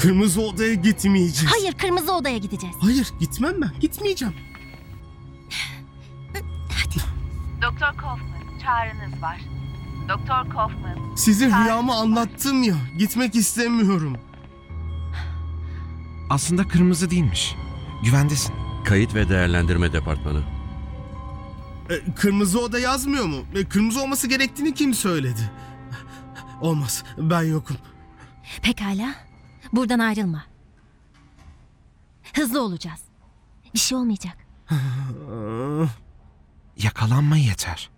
Kırmızı odaya gitmeyeceğiz. Hayır, kırmızı odaya gideceğiz. Hayır, gitmem ben. Gitmeyeceğim. Hadi. Doktor Kaufman, çağrınız var. Doktor Kaufman. Size Çağrınız rüyamı var. anlattım ya. Gitmek istemiyorum. Aslında kırmızı değilmiş. Güvendesin. Kayıt ve Değerlendirme Departmanı. Kırmızı oda yazmıyor mu? Kırmızı olması gerektiğini kim söyledi? Olmaz. Ben yokum. Pekala. Buradan ayrılma. Hızlı olacağız. Bir şey olmayacak. Yakalanma yeter.